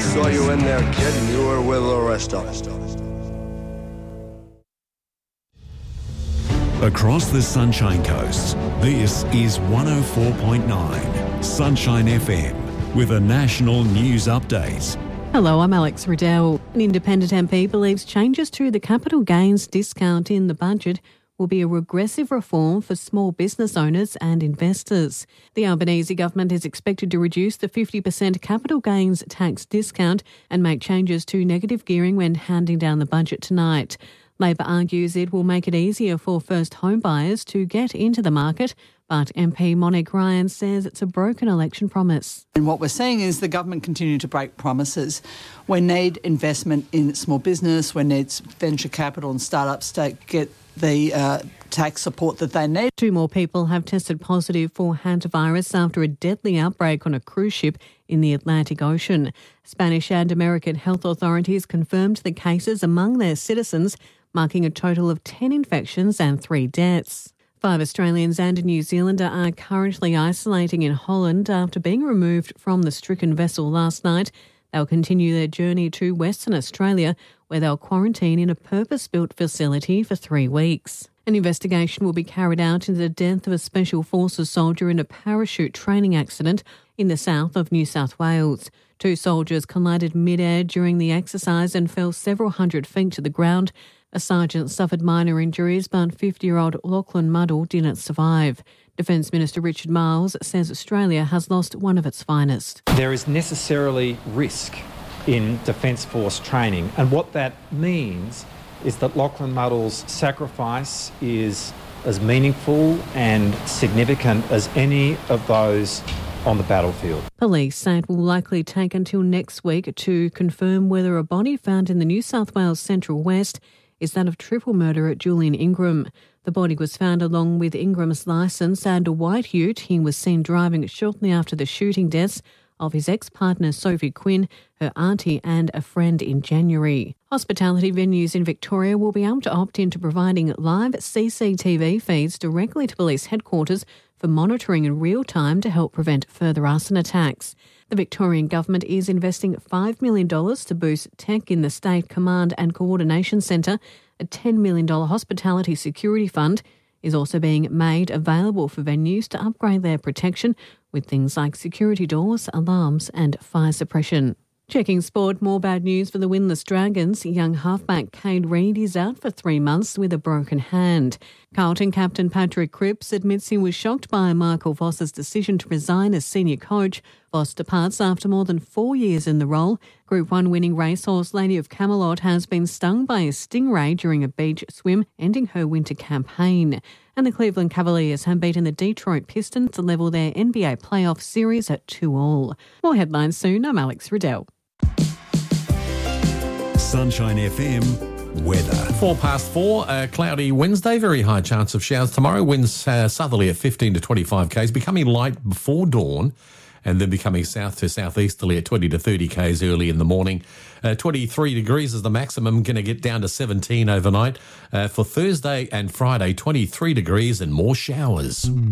saw you in there, kid, and you were with the rest of us. Across the Sunshine Coast, this is 104.9 Sunshine FM with a national news update. Hello, I'm Alex Riddell. An independent MP believes changes to the capital gains discount in the budget will be a regressive reform for small business owners and investors. The Albanese government is expected to reduce the 50% capital gains tax discount and make changes to negative gearing when handing down the budget tonight. Labor argues it will make it easier for first home buyers to get into the market, but MP Monique Ryan says it's a broken election promise. And what we're seeing is the government continue to break promises. We need investment in small business, we need venture capital and startups to get the tax support that they need. 2 more people have tested positive for hantavirus after a deadly outbreak on a cruise ship in the Atlantic Ocean. Spanish and American health authorities confirmed the cases among their citizens, marking a total of 10 infections and 3 deaths. 5 Australians and a New Zealander are currently isolating in Holland after being removed from the stricken vessel last night. They'll continue their journey to Western Australia, where they'll quarantine in a purpose-built facility for 3 weeks. An investigation will be carried out into the death of a Special Forces soldier in a parachute training accident in the south of New South Wales. 2 soldiers collided mid-air during the exercise and fell several hundred feet to the ground. A sergeant suffered minor injuries, but 50-year-old Lachlan Muddle didn't survive. Defence Minister Richard Marles says Australia has lost one of its finest. There is necessarily risk in Defence Force training, and what that means is that Lachlan Muddle's sacrifice is as meaningful and significant as any of those on the battlefield. Police say it will likely take until next week to confirm whether a body found in the New South Wales Central West is that of triple murderer Julian Ingram. The body was found along with Ingram's licence and a white ute he was seen driving shortly after the shooting deaths of his ex-partner Sophie Quinn, her auntie and a friend in January. Hospitality venues in Victoria will be able to opt into providing live CCTV feeds directly to police headquarters for monitoring in real time to help prevent further arson attacks. The Victorian government is investing $5 million to boost tech in the State Command and Coordination Centre. A $10 million hospitality security fund is also being made available for venues to upgrade their protection with things like security doors, alarms and fire suppression. Checking sport, more bad news for the winless Dragons. Young halfback Cade Reid is out for 3 months with a broken hand. Carlton captain Patrick Cripps admits he was shocked by Michael Voss's decision to resign as senior coach. Voss departs after more than 4 years in the role. Group 1 winning racehorse Lady of Camelot has been stung by a stingray during a beach swim, ending her winter campaign. And the Cleveland Cavaliers have beaten the Detroit Pistons to level their NBA playoff series at 2-2. More headlines soon. I'm Alex Riddell. Sunshine FM weather. 4:04, cloudy Wednesday, very high chance of showers tomorrow. Winds southerly at 15 to 25 k's, becoming light before dawn and then becoming south to southeasterly at 20 to 30 k's early in the morning. 23 degrees is the maximum, going to get down to 17 overnight. For Thursday and Friday, 23 degrees and more showers.